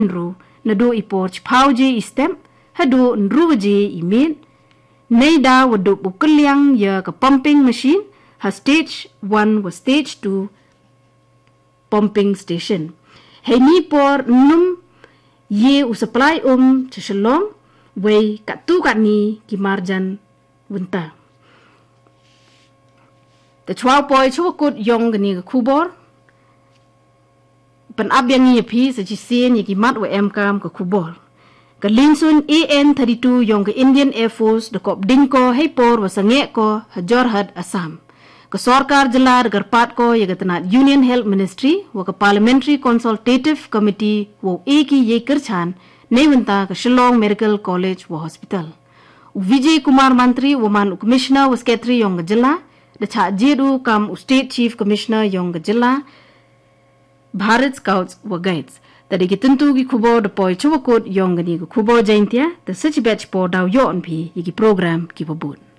ru na do ipor chpau je istem hado nru je imin nei da wadu bukulyang ya ka pumping machine ha stage 1 wa stage 2 pumping station hei ni por num ye u supply chishalong wei ka tu ka ni ki marjan wunta the 12 boy chukut yong gani ka kubor pan abyang ni phi sa chi sen ye ki mat wa em kam ka kubor ka linsun AN32 yong ka Indian Air Force de kop dingko hei por wa sange ko Jorhat Assam ka sarkar jila garpat ko ye gatna Union Health Ministry wa ka Parliamentary Consultative Committee wo eki ye kirchan nei wunta ka Shillong Medical College wa Hospital Vijay Kumar Mantri wa man Commissioner wa Secretary yong jila the cha jedu kam State Chief Commissioner yong jila Bharat Scouts wa Guides tadi kituntu ki kubo de poi chubakot yong gani ko kubo jaintia the such batch po daw yon phi yi ki program ki babut